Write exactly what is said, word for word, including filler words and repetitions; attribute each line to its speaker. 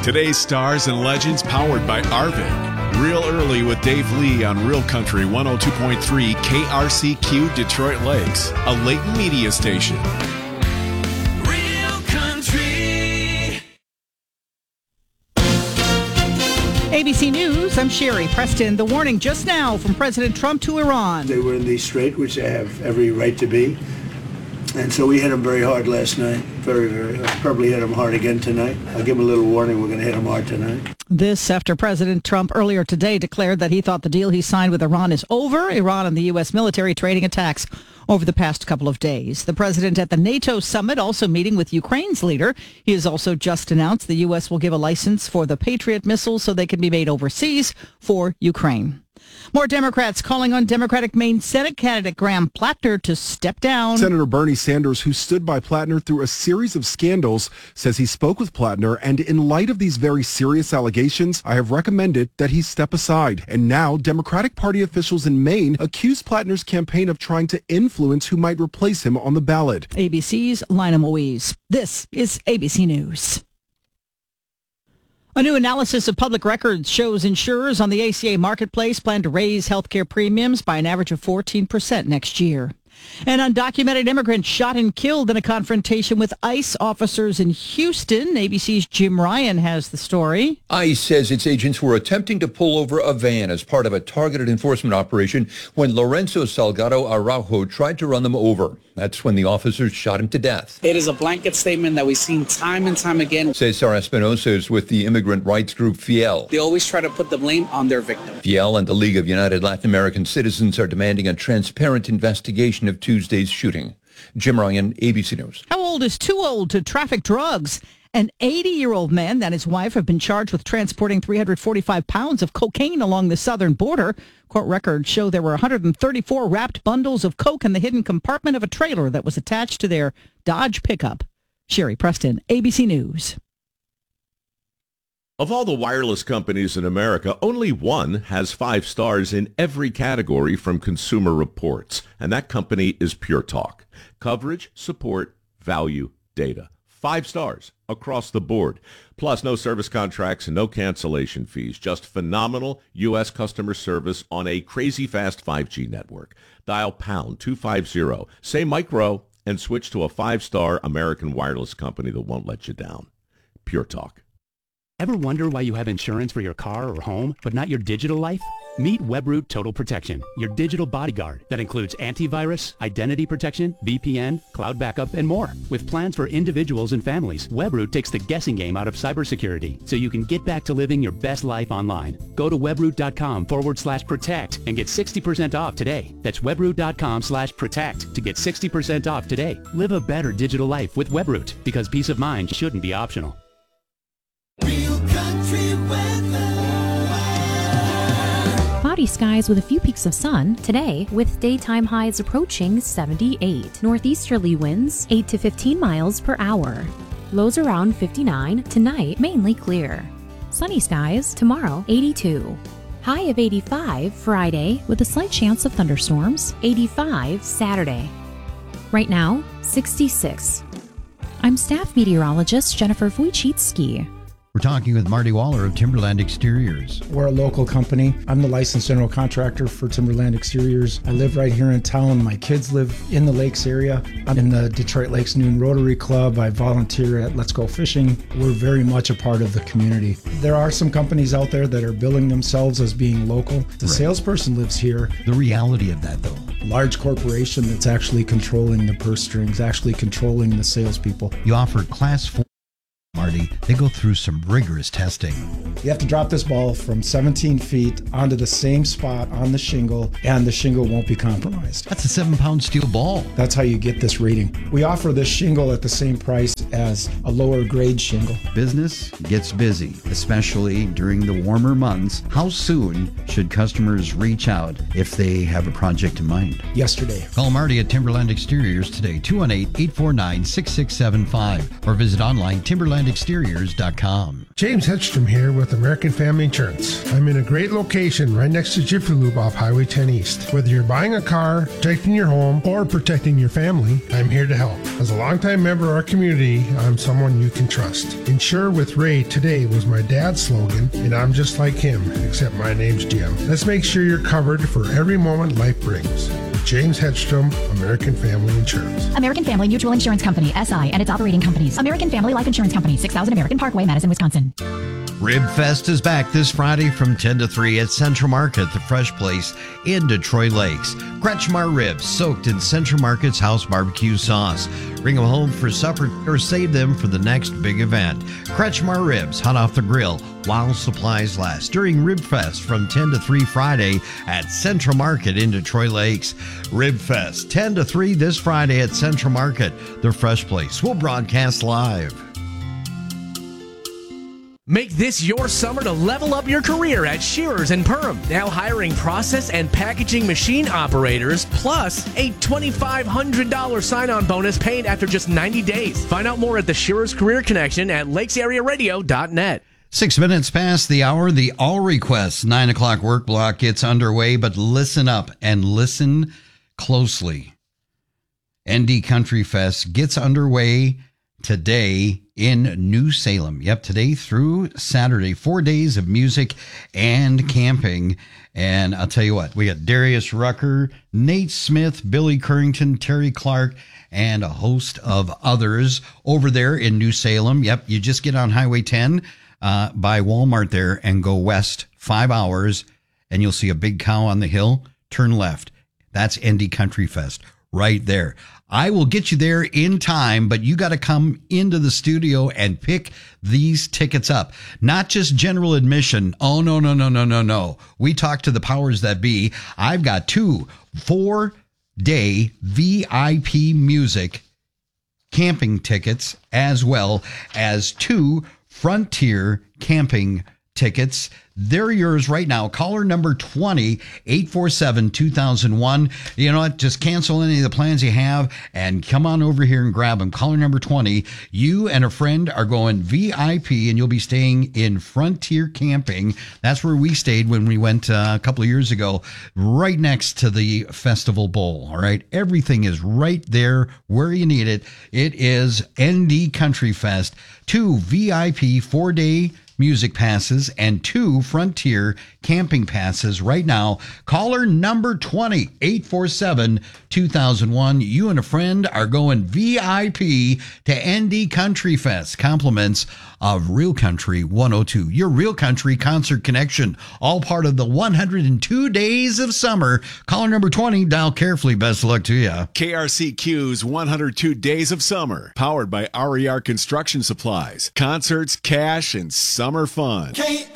Speaker 1: Today's stars and legends powered by Arvin. Real early with Dave Lee on Real Country one oh two point three K R C Q Detroit Lakes, a Layton media station.
Speaker 2: Real Country.
Speaker 3: A B C News, I'm Sherry Preston. The warning just now from President Trump to Iran.
Speaker 4: They were in the strait, which they have every right to be. And so we hit them very hard last night. Very, very hard. Probably hit them hard again tonight. I'll give them a little warning. We're going to hit them hard tonight.
Speaker 3: This after President Trump earlier today declared that he thought the deal he signed with Iran is over. Iran and the U S military trading attacks over the past couple of days. The president at the NATO summit also meeting with Ukraine's leader. He has also just announced the U S will give a license for the Patriot missiles so they can be made overseas for Ukraine. More Democrats calling on Democratic Maine Senate candidate Graham Plattner to step down.
Speaker 5: Senator Bernie Sanders, who stood by Plattner through a series of scandals, says he spoke with Plattner, and in light of these very serious allegations, I have recommended that he step aside. And now, Democratic Party officials in Maine accuse Plattner's campaign of trying to influence who might replace him on the ballot.
Speaker 3: A B C's Lina Moise. This is A B C News. A new analysis of public records shows insurers on the A C A marketplace plan to raise health care premiums by an average of fourteen percent next year. An undocumented immigrant shot and killed in a confrontation with ICE officers in Houston. A B C's Jim Ryan has the story.
Speaker 6: ICE says its agents were attempting to pull over a van as part of a targeted enforcement operation when Lorenzo Salgado Araujo tried to run them over. That's when the officers shot him to death.
Speaker 7: It is a blanket statement that we've seen time and time again.
Speaker 6: Cesar Espinosa is with the immigrant rights group Fiel.
Speaker 7: They always try to put the blame on their victim.
Speaker 6: Fiel and the League of United Latin American Citizens are demanding a transparent investigation of Tuesday's shooting. Jim Ryan, A B C News.
Speaker 3: How old is too old to traffic drugs? An eighty-year-old man and his wife have been charged with transporting three hundred forty-five pounds of cocaine along the southern border. Court records show there were one hundred thirty-four wrapped bundles of coke in the hidden compartment of a trailer that was attached to their Dodge pickup. Sherry Preston, A B C News.
Speaker 8: Of all the wireless companies in America, only one has five stars in every category from Consumer Reports, and that company is Pure Talk. Coverage, support, value, data. Five stars across the board. Plus, no service contracts and no cancellation fees. Just phenomenal U S customer service on a crazy fast five G network. Dial pound two fifty, say micro, and switch to a five-star American wireless company that won't let you down. Pure Talk.
Speaker 9: Ever wonder why you have insurance for your car or home, but not your digital life? Meet Webroot Total Protection, your digital bodyguard that includes antivirus, identity protection, V P N, cloud backup, and more. With plans for individuals and families, Webroot takes the guessing game out of cybersecurity so you can get back to living your best life online. Go to webroot.com forward slash protect and get sixty percent off today. That's webroot.com slash protect to get sixty percent off today. Live a better digital life with Webroot, because peace of mind shouldn't be optional.
Speaker 2: Real Country weather.
Speaker 10: Cloudy skies with a few peaks of sun today, with daytime highs approaching seventy-eight. Northeasterly winds eight to fifteen miles per hour. Lows around fifty-nine. Tonight, mainly clear. Sunny skies tomorrow, eighty-two. High of eighty-five Friday with a slight chance of thunderstorms. eighty-five Saturday. Right now, sixty-six. I'm staff meteorologist Jennifer Wojcicki.
Speaker 11: We're talking with Marty Waller of Timberland Exteriors.
Speaker 12: We're a local company. I'm the licensed general contractor for Timberland Exteriors. I live right here in town. My kids live in the lakes area. I'm in the Detroit Lakes Noon Rotary Club. I volunteer at Let's Go Fishing. We're very much a part of the community. There are some companies out there that are billing themselves as being local. The right. salesperson lives here.
Speaker 11: The reality of that, though.
Speaker 12: Large corporation that's actually controlling the purse strings, actually controlling the salespeople.
Speaker 11: You offer class four. Marty, they go through some rigorous testing.
Speaker 12: You have to drop this ball from seventeen feet onto the same spot on the shingle, and the shingle won't be compromised.
Speaker 11: That's a seven-pound steel ball.
Speaker 12: That's how you get this rating. We offer this shingle at the same price as a lower grade shingle.
Speaker 13: Business gets busy, especially during the warmer months. How soon should customers reach out if they have a project in mind?
Speaker 12: Yesterday.
Speaker 11: Call Marty at Timberland Exteriors today, two one eight, eight four nine, six six seven five, or visit online timberland timberland exteriors dot com.
Speaker 14: James Hedstrom here with American Family Insurance. I'm in a great location right next to Jiffy Lube off Highway ten East. Whether you're buying a car, protecting your home, or protecting your family, I'm here to help. As a longtime member of our community, I'm someone you can trust. Insure with Ray today was my dad's slogan, and I'm just like him, except my name's Jim. Let's make sure you're covered for every moment life brings. James Hedstrom, American Family Insurance.
Speaker 15: American Family Mutual Insurance Company, S I, and its operating companies. American Family Life Insurance Company, six thousand American Parkway, Madison, Wisconsin.
Speaker 11: Rib Fest is back this Friday from ten to three at Central Market, the fresh place in Detroit Lakes. Kretschmar ribs soaked in Central Market's house barbecue sauce. Bring them home for supper or save them for the next big event. Kretschmar ribs hot off the grill while supplies last during Rib Fest from ten to three Friday at Central Market in Detroit Lakes. Rib Fest ten to three this Friday at Central Market, the fresh place. We'll broadcast live.
Speaker 16: Make this your summer to level up your career at Shearers and Perm. Now hiring process and packaging machine operators, plus a twenty-five hundred dollars sign-on bonus paid after just ninety days. Find out more at the Shearers Career Connection at lakes area radio dot net.
Speaker 11: Six minutes past the hour, the All Requests nine o'clock work block gets underway, but listen up and listen closely. N D Country Fest gets underway today in New Salem. Yep, today through Saturday. Four days of music and camping. And I'll tell you what, we got Darius Rucker, Nate Smith, Billy Currington, Terry Clark, and a host of others over there in New Salem. Yep, you just get on Highway ten uh, by Walmart there and go west five hours, and you'll see a big cow on the hill. Turn left. That's N D Country Fest right there. I will get you there in time, but you got to come into the studio and pick these tickets up. Not just general admission. Oh, no, no, no, no, no, no. We talked to the powers that be. I've got two four-day V I P music camping tickets, as well as two Frontier camping tickets. They're yours right now. Caller number twenty, eight four seven, two thousand one. You know what? Just cancel any of the plans you have and come on over here and grab them. Caller number twenty. You and a friend are going V I P, and you'll be staying in Frontier Camping. That's where we stayed when we went uh, a couple of years ago, right next to the Festival Bowl. All right. Everything is right there where you need it. It is N D Country Fest. Two V I P four-day music passes and two Frontier camping passes right now. Caller number twenty, eight four seven, two thousand one. You and a friend are going V I P to N D Country Fest. Compliments of Real Country one oh two. Your Real Country Concert Connection. All part of the one hundred two days of summer. Caller number twenty. Dial carefully. Best of luck to you.
Speaker 1: K R C Q's one hundred two days of summer. Powered by R E R Construction Supplies. Concerts, cash, and summer fun.